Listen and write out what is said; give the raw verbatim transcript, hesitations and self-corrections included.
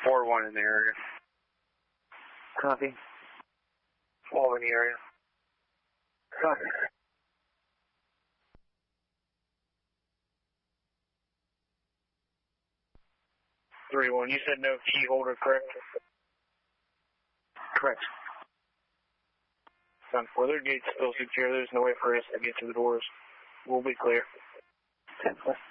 four one in the area. Copy. twelve in the area. Copy. three one, you said no key holder, correct? Correct. ten four, their gate's still secure. There's no way for us to get to the doors. We'll be clear. ten four.